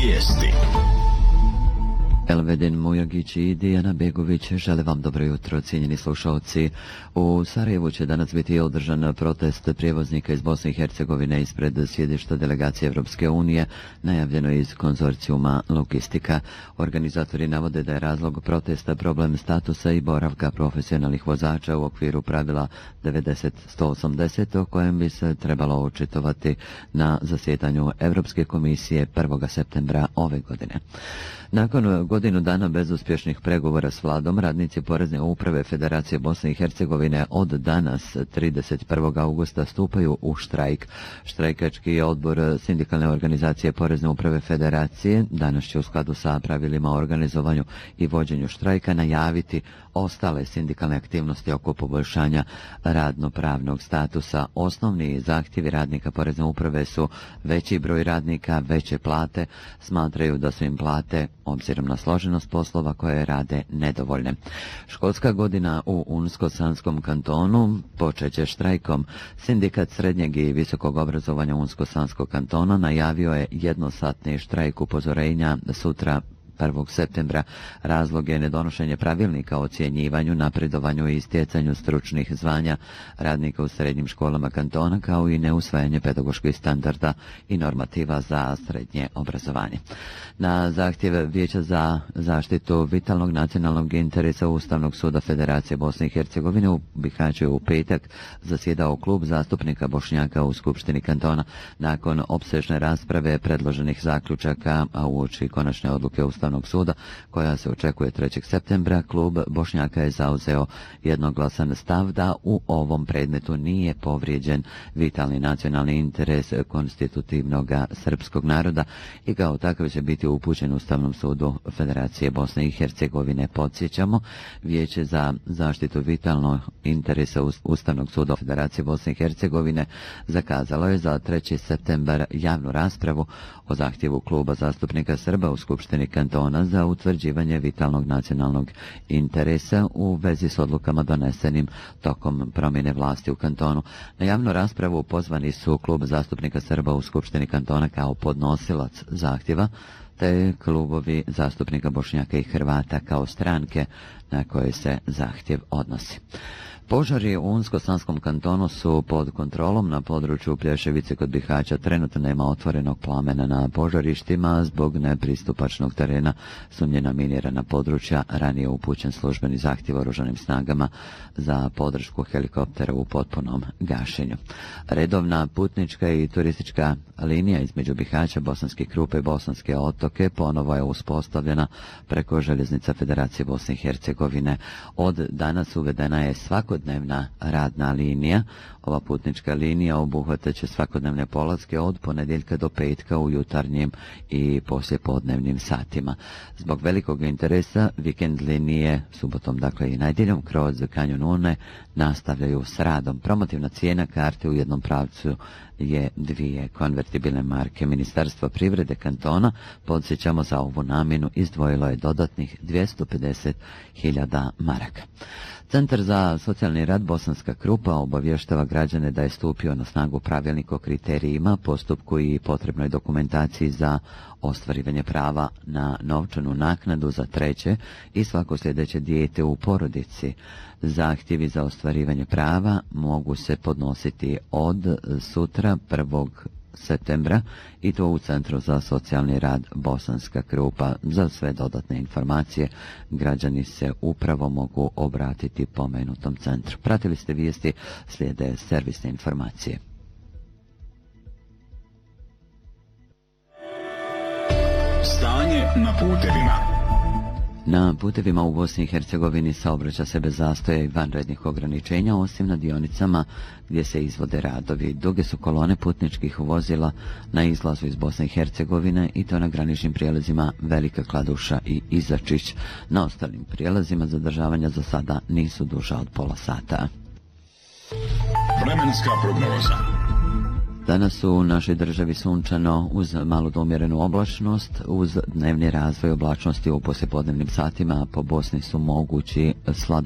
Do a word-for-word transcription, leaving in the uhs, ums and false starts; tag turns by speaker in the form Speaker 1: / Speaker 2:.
Speaker 1: Vijesti.
Speaker 2: Elvedin Mujagić i Dijana Begović žele vam dobro jutro, cijenjeni slušalci. U Sarajevu će danas biti održan protest prijevoznika iz Bosne i Hercegovine ispred sjedišta delegacije Evropske unije, najavljeno iz konzorcijuma Logistika. Organizatori navode da je razlog protesta problem statusa i boravka profesionalnih vozača u okviru pravila devedeset sto osamdeset, o kojem bi se trebalo očitovati na zasjedanju Evropske komisije prvog septembra ove godine. Nakon godinu dana bezuspješnih pregovora s vladom, radnici Porezne uprave Federacije Bosne i Hercegovine od danas, trideset prvog augusta, stupaju u štrajk. Štrajkački odbor sindikalne organizacije Porezne uprave Federacije danas će u skladu sa pravilima o organizovanju i vođenju štrajka najaviti ostale sindikalne aktivnosti oko poboljšanja radno-pravnog statusa. Osnovni zahtjevi radnika Porezne uprave su veći broj radnika, veće plate. Smatraju da su im plate, obzirom na složenost poslova koje rade, nedovoljne. Školska godina u Unsko-Sanskom kantonu počeće štrajkom. Sindikat srednjeg i visokog obrazovanja Unsko-Sanskog kantona najavio je jednosatni štrajk upozorenja sutra prvog septembra. Razlog je nedonošenje pravilnika o ocjenjivanju, napredovanju i stjecanju stručnih zvanja radnika u srednjim školama kantona, kao i neusvajanje pedagoških standarda i normativa za srednje obrazovanje. Na zahtjev Vijeća za zaštitu vitalnog nacionalnog interesa Ustavnog suda Federacije Bosne i Hercegovine u Bihaću je u petak zasjedao klub zastupnika Bošnjaka u Skupštini kantona. Nakon opsežne rasprave predloženih zaključaka, a uoči konačne odluke Ustavnog suda, koja se očekuje trećeg septembra, klub Bošnjaka je zauzeo jednoglasan stav da u ovom predmetu nije povrijeđen vitalni nacionalni interes konstitutivnog srpskog naroda i kao takav će biti upućen Ustavnom sudu Federacije Bosne i Hercegovine. Podsjećamo, Vijeće za zaštitu vitalnog interesa Ustavnog suda Federacije Bosne i Hercegovine zakazalo je za treći septembar javnu raspravu o zahtjevu kluba zastupnika Srba u Skupštini kantona za utvrđivanje vitalnog nacionalnog interesa u vezi s odlukama donesenim tokom promjene vlasti u kantonu. Na javnu raspravu pozvani su klub zastupnika Srba u Skupštini kantona kao podnosilac zahtjeva, te klubovi zastupnika Bošnjaka i Hrvata kao stranke na koje se zahtjev odnosi. Požari u Unsko-Sanskom kantonu su pod kontrolom. Na području Plješevice kod Bihaća trenutno nema otvorenog plamena na požarištima. Zbog nepristupačnog terena sumnjena minirana područja, ranije upućen službeni zahtjev oružanim snagama za podršku helikoptera u potpunom gašenju. Redovna putnička i turistička linija između Bihaća, Bosanske Krupe i Bosanske otoke ponovo je uspostavljena preko željeznica Federacije Bosne i Hercegovine. Od danas uvedena je svakodnevna radna linija. Ova putnička linija obuhvatat će svakodnevne polaske od ponedjeljka do petka u jutarnjim i poslijepodnevnim satima. Zbog velikog interesa vikend linije subotom, dakle i nedjeljom, kroz Kanjon Une nastavljaju s radom. Promotivna cijena karte u jednom pravcu je dvije konvertibilne marke. Ministarstvo privrede kantona, podsjećamo, za ovu namjenu izdvojilo je dodatnih dvjesto pedeset hiljada maraka. Centar za socijalni rad Bosanska Krupa obavještava građane da je stupio na snagu pravilnik o kriterijima, postupku i potrebnoj dokumentaciji za ostvarivanje prava na novčanu naknadu za treće i svako sljedeće dijete u porodici. Zahtjevi za ostvarivanje prava mogu se podnositi od sutra prvog septembra i to u Centru za socijalni rad Bosanska Krupa. Za sve dodatne informacije građani se upravo mogu obratiti pomenutom centru. Pratili ste vijesti, slijede servisne informacije.
Speaker 1: Stanje na putevima.
Speaker 2: Na putevima u Bosni i Hercegovini saobraća se bez zastoja i vanrednih ograničenja, osim na dionicama gdje se izvode radovi. Duge su kolone putničkih vozila na izlazu iz Bosne i Hercegovine i to na graničnim prijelazima Velika Kladuša i Izačić. Na ostalim prijelazima zadržavanja za sada nisu duža od pola sata.
Speaker 1: Vremenska prognoza.
Speaker 2: Danas u našoj državi sunčano uz malu do umjerenu oblačnost, uz dnevni razvoj oblačnosti u poslijepodnevnim satima, po Bosni su mogući slabi